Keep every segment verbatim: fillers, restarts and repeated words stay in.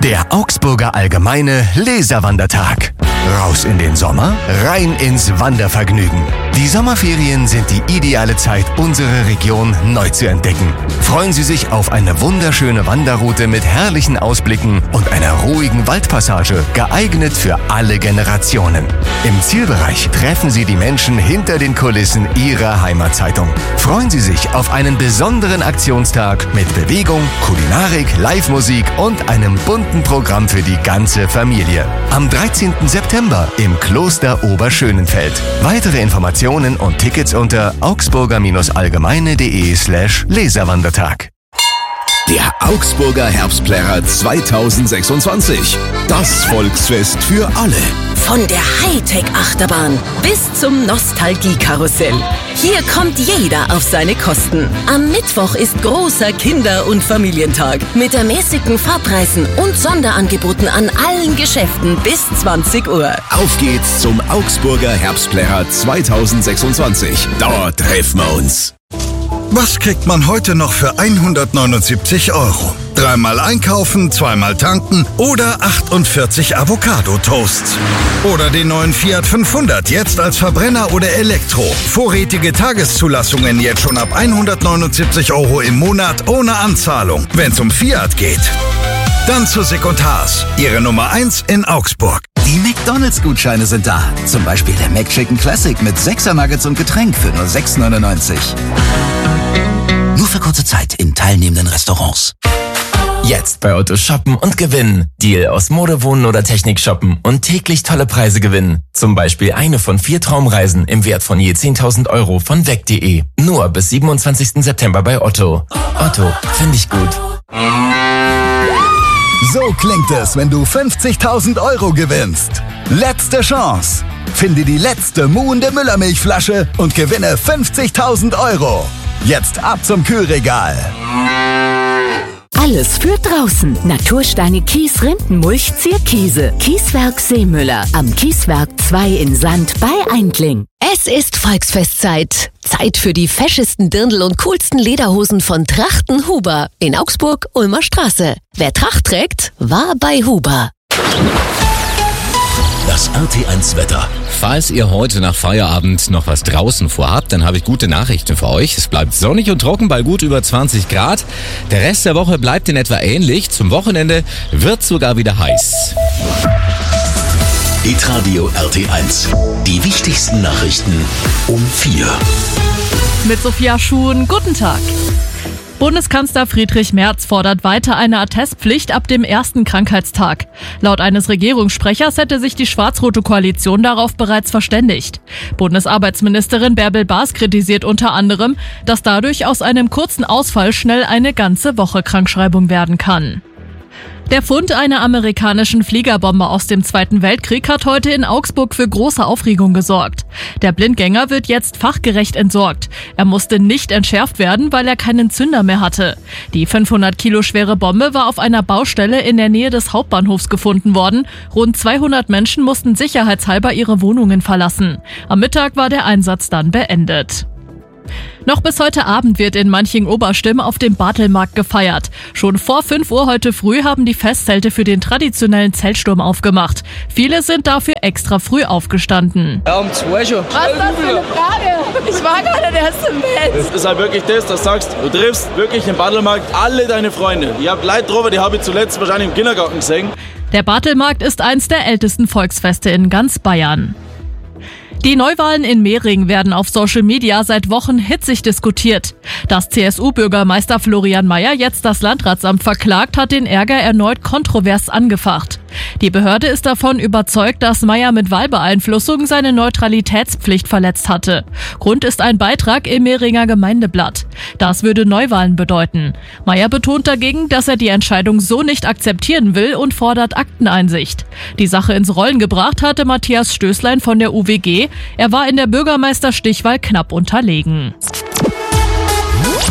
Der Augsburger Allgemeine Leserwandertag. Raus in den Sommer, rein ins Wandervergnügen. Die Sommerferien sind die ideale Zeit, unsere Region neu zu entdecken. Freuen Sie sich auf eine wunderschöne Wanderroute mit herrlichen Ausblicken und einer ruhigen Waldpassage, geeignet für alle Generationen. Im Zielbereich treffen Sie die Menschen hinter den Kulissen Ihrer Heimatzeitung. Freuen Sie sich auf einen besonderen Aktionstag mit Bewegung, Kulinarik, Live-Musik und einem bunten Programm für die ganze Familie. Am dreizehnten September im Kloster Oberschönenfeld. Weitere Informationen und Tickets unter augsburger-allgemeine.de slash Leserwandertag. Der Augsburger Herbstplärrer zweitausendsechsundzwanzig. Das Volksfest für alle. Von der Hightech-Achterbahn bis zum Nostalgie-Karussell. Hier kommt jeder auf seine Kosten. Am Mittwoch ist großer Kinder- und Familientag mit ermäßigten Fahrpreisen und Sonderangeboten an allen Geschäften bis zwanzig Uhr. Auf geht's zum Augsburger Herbstplärrer zweitausendsechsundzwanzig. Dort treffen wir uns. Was kriegt man heute noch für hundertneunundsiebzig Euro? Dreimal einkaufen, zweimal tanken oder achtundvierzig Avocado-Toasts. Oder den neuen Fiat fünfhundert, jetzt als Verbrenner oder Elektro. Vorrätige Tageszulassungen jetzt schon ab hundertneunundsiebzig Euro im Monat ohne Anzahlung, wenn's um Fiat geht. Dann zu Sick und Haas, Ihre Nummer eins in Augsburg. Die McDonalds-Gutscheine sind da. Zum Beispiel der McChicken Classic mit sechser Nuggets und Getränk für nur sechs neunundneunzig. Nur für kurze Zeit in teilnehmenden Restaurants. Jetzt bei Otto shoppen und gewinnen. Deal aus Mode, Wohnen oder Technik shoppen und täglich tolle Preise gewinnen. Zum Beispiel eine von vier Traumreisen im Wert von je zehntausend Euro von weg punkt de. Nur bis siebenundzwanzigsten September bei Otto. Otto, finde ich gut. So klingt es, wenn du fünfzigtausend Euro gewinnst. Letzte Chance. Finde die letzte muhende Müllermilchflasche und gewinne fünfzigtausend Euro. Jetzt ab zum Kühlregal. Alles für draußen. Natursteine, Kies, Rindenmulch, Zierkiese. Kieswerk Seemüller. Am Kieswerk zwei in Sand bei Eindling. Es ist Volksfestzeit. Zeit für die feschesten Dirndl und coolsten Lederhosen von Trachten Huber. In Augsburg, Ulmer Straße. Wer Tracht trägt, war bei Huber. Das R T eins Wetter. Falls ihr heute nach Feierabend noch was draußen vorhabt, dann habe ich gute Nachrichten für euch. Es bleibt sonnig und trocken bei gut über zwanzig Grad. Der Rest der Woche bleibt in etwa ähnlich. Zum Wochenende wird sogar wieder heiß. Hitradio R T eins. Die wichtigsten Nachrichten um vier. Mit Sophia Schuhn, guten Tag. Bundeskanzler Friedrich Merz fordert weiter eine Attestpflicht ab dem ersten Krankheitstag. Laut eines Regierungssprechers hätte sich die schwarz-rote Koalition darauf bereits verständigt. Bundesarbeitsministerin Bärbel Baas kritisiert unter anderem, dass dadurch aus einem kurzen Ausfall schnell eine ganze Woche Krankschreibung werden kann. Der Fund einer amerikanischen Fliegerbombe aus dem Zweiten Weltkrieg hat heute in Augsburg für große Aufregung gesorgt. Der Blindgänger wird jetzt fachgerecht entsorgt. Er musste nicht entschärft werden, weil er keinen Zünder mehr hatte. Die fünfhundert Kilo schwere Bombe war auf einer Baustelle in der Nähe des Hauptbahnhofs gefunden worden. Rund zweihundert Menschen mussten sicherheitshalber ihre Wohnungen verlassen. Am Mittag war der Einsatz dann beendet. Noch bis heute Abend wird in Manching-Oberstimm auf dem Bartelmarkt gefeiert. Schon vor fünf Uhr heute früh haben die Festzelte für den traditionellen Zeltsturm aufgemacht. Viele sind dafür extra früh aufgestanden. Ja, um zwei schon. Was ist das für eine Frage? Ich war gerade der erste im Bett. Es ist halt wirklich das, dass du sagst, du triffst wirklich im Bartelmarkt alle deine Freunde. Ich habe Leute drüber, die habe ich zuletzt wahrscheinlich im Kindergarten gesehen. Der Bartelmarkt ist eins der ältesten Volksfeste in ganz Bayern. Die Neuwahlen in Mehring werden auf Social Media seit Wochen hitzig diskutiert. Dass C S U-Bürgermeister Florian Mayer jetzt das Landratsamt verklagt, hat den Ärger erneut kontrovers angefacht. Die Behörde ist davon überzeugt, dass Mayer mit Wahlbeeinflussung seine Neutralitätspflicht verletzt hatte. Grund ist ein Beitrag im Mehringer Gemeindeblatt. Das würde Neuwahlen bedeuten. Mayer betont dagegen, dass er die Entscheidung so nicht akzeptieren will und fordert Akteneinsicht. Die Sache ins Rollen gebracht hatte Matthias Stößlein von der U W G. Er war in der Bürgermeisterstichwahl knapp unterlegen.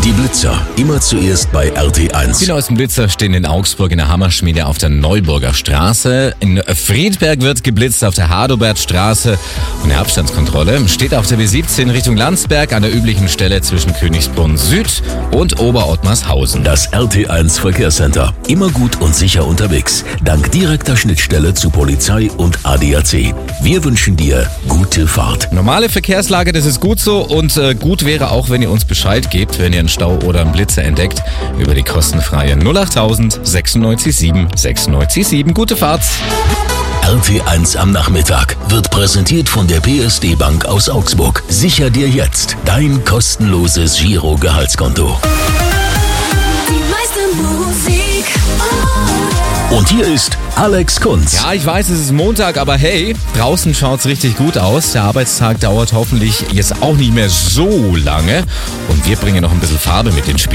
Die Blitzer, immer zuerst bei R T eins. Die neuesten Blitzer stehen in Augsburg in der Hammerschmiede auf der Neuburger Straße. In Friedberg wird geblitzt auf der Hadobertstraße. Und eine Abstandskontrolle steht auf der B siebzehn Richtung Landsberg an der üblichen Stelle zwischen Königsbrunn Süd und Oberottmarshausen. Das R T eins Verkehrscenter. Immer gut und sicher unterwegs. Dank direkter Schnittstelle zu Polizei und A D A C. Wir wünschen dir gute Fahrt. Normale Verkehrslage, das ist gut so. Und äh, gut wäre auch, wenn ihr uns Bescheid gebt, wenn ihr einen Stau oder einen Blitzer entdeckt, über die kostenfreie null achttausend sechsundneunzig sieben sechsundneunzig sieben. Gute Fahrt! R T eins am Nachmittag wird präsentiert von der P S D Bank aus Augsburg. Sicher dir jetzt dein kostenloses Giro-Gehaltskonto. Die meiste Musik. Und hier ist Alex Kunz. Ja, ich weiß, es ist Montag, aber hey, draußen schaut's richtig gut aus. Der Arbeitstag dauert hoffentlich jetzt auch nicht mehr so lange. Und wir bringen noch ein bisschen Farbe mit ins Spiel.